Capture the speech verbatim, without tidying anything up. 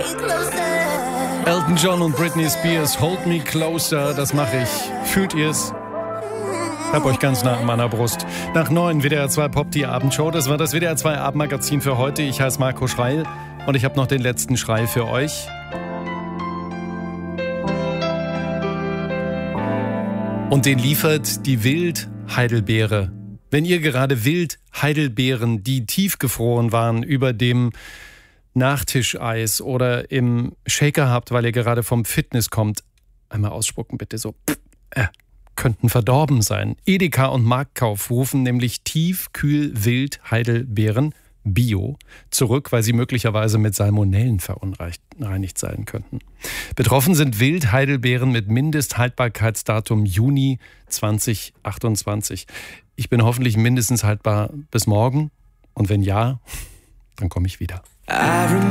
Elton John und Britney Spears, Hold Me Closer, das mache ich. Fühlt ihr's? Hab euch ganz nah an meiner Brust. Nach neun W D R zwei Pop, die Abendshow. Das war das W D R zwei Abendmagazin für heute. Ich heiße Marco Schreil und ich habe noch den letzten Schrei für euch. Und den liefert die Wild-Heidelbeere. Wenn ihr gerade Wild-Heidelbeeren, die tiefgefroren waren, über dem Nachtischeis oder im Shaker habt, weil ihr gerade vom Fitness kommt, einmal ausspucken bitte so. Äh, könnten verdorben sein. Edeka und Marktkauf rufen nämlich Tiefkühl-Wild-Heidelbeeren Bio zurück, weil sie möglicherweise mit Salmonellen verunreinigt sein könnten. Betroffen sind Wild-Heidelbeeren mit Mindesthaltbarkeitsdatum Juni zwanzig achtundzwanzig. Ich bin hoffentlich mindestens haltbar bis morgen und wenn ja, dann komme ich wieder.